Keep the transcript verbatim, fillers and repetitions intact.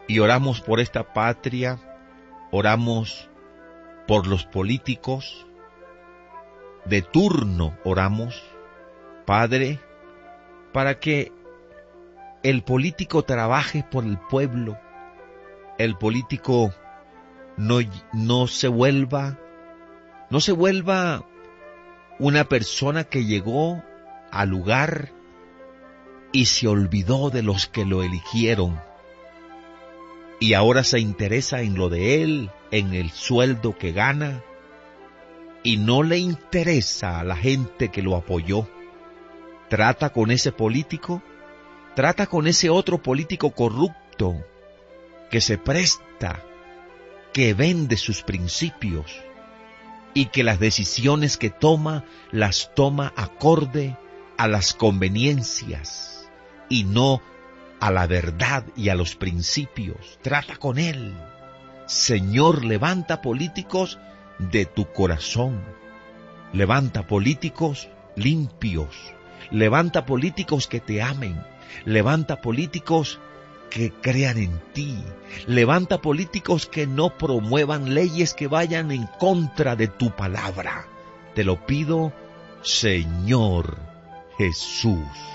y oramos por esta patria, oramos por los políticos, de turno oramos, Padre, para que el político trabaje por el pueblo, el político no, no se vuelva, no se vuelva una persona que llegó al lugar y se olvidó de los que lo eligieron, y ahora se interesa en lo de él, en el sueldo que gana, y no le interesa a la gente que lo apoyó. Trata con ese político, trata con ese otro político corrupto, que se presta, que vende sus principios, y que las decisiones que toma, las toma acorde a las conveniencias, y no a la verdad y a los principios. Trata con él. Señor, levanta políticos de tu corazón. Levanta políticos limpios. Levanta políticos que te amen. Levanta políticos que crean en ti. Levanta políticos que no promuevan leyes que vayan en contra de tu palabra. Te lo pido, Señor Jesús.